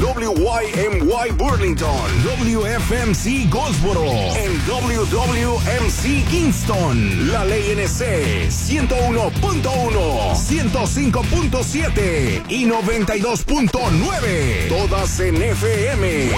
WYMY Burlington, WFMC Goldsboro, en WWMC Kingston, la ley NC 101.1, 105.7 y 92.9, todas en FM.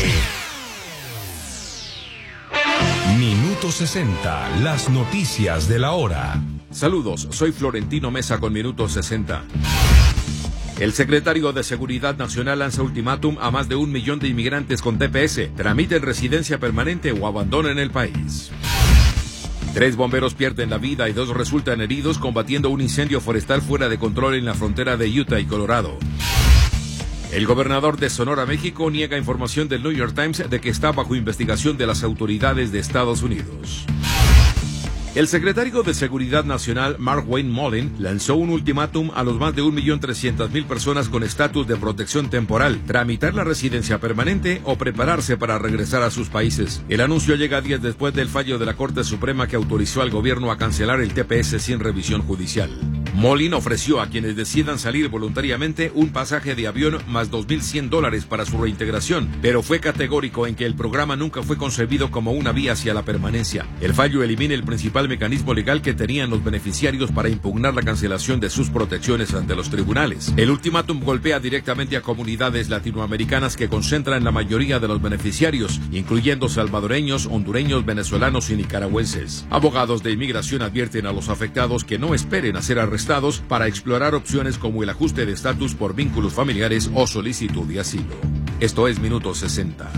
Minuto 60, las noticias de la hora. Saludos, soy Florentino Mesa con Minuto 60. El secretario de Seguridad Nacional lanza ultimátum a más de 1 millón de inmigrantes con TPS. Tramiten residencia permanente o abandonen el país. 3 bomberos pierden la vida y 2 resultan heridos combatiendo un incendio forestal fuera de control en la frontera de Utah y Colorado. El gobernador de Sonora, México, niega información del New York Times de que está bajo investigación de las autoridades de Estados Unidos. El secretario de Seguridad Nacional, Mark Wayne Mullen, lanzó un ultimátum a los más de 1.300.000 personas con estatus de protección temporal, tramitar la residencia permanente o prepararse para regresar a sus países. El anuncio llega días después del fallo de la Corte Suprema que autorizó al gobierno a cancelar el TPS sin revisión judicial. Mullen ofreció a quienes decidan salir voluntariamente un pasaje de avión más $2,100 para su reintegración, pero fue categórico en que el programa nunca fue concebido como una vía hacia la permanencia. El fallo elimina el principal mecanismo legal que tenían los beneficiarios para impugnar la cancelación de sus protecciones ante los tribunales. El ultimátum golpea directamente a comunidades latinoamericanas que concentran la mayoría de los beneficiarios, incluyendo salvadoreños, hondureños, venezolanos y nicaragüenses. Abogados de inmigración advierten a los afectados que no esperen a ser arrestados para explorar opciones como el ajuste de estatus por vínculos familiares o solicitud de asilo. Esto es Minuto 60.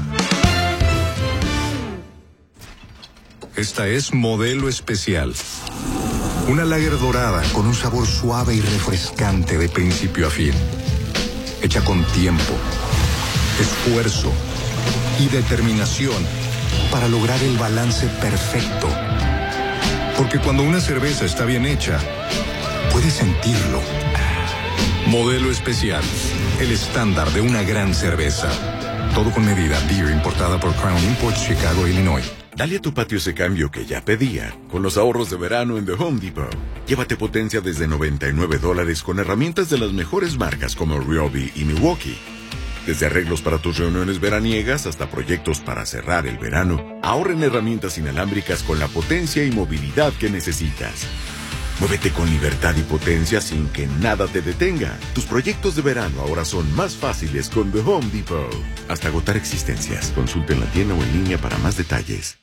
Esta es Modelo Especial. Una lager dorada con un sabor suave y refrescante de principio a fin. Hecha con tiempo, esfuerzo y determinación para lograr el balance perfecto. Porque cuando una cerveza está bien hecha, puedes sentirlo. Modelo Especial, el estándar de una gran cerveza. Todo con medida. Beer importada por Crown Imports, Chicago, Illinois. Dale a tu patio ese cambio que ya pedía. Con los ahorros de verano en The Home Depot. Llévate potencia desde $99 con herramientas de las mejores marcas como Ryobi y Milwaukee. Desde arreglos para tus reuniones veraniegas hasta proyectos para cerrar el verano. Ahorra en herramientas inalámbricas con la potencia y movilidad que necesitas. Muévete con libertad y potencia sin que nada te detenga. Tus proyectos de verano ahora son más fáciles con The Home Depot. Hasta agotar existencias. Consulta en la tienda o en línea para más detalles.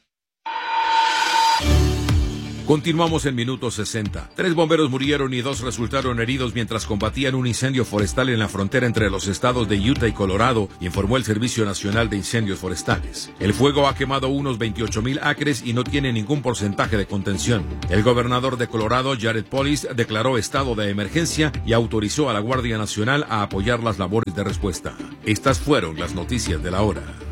Continuamos en Minuto 60. 3 bomberos murieron y 2 resultaron heridos mientras combatían un incendio forestal en la frontera entre los estados de Utah y Colorado, informó el Servicio Nacional de Incendios Forestales. El fuego ha quemado unos 28,000 acres y no tiene ningún porcentaje de contención. El gobernador de Colorado, Jared Polis, declaró estado de emergencia y autorizó a la Guardia Nacional a apoyar las labores de respuesta. Estas fueron las noticias de la hora.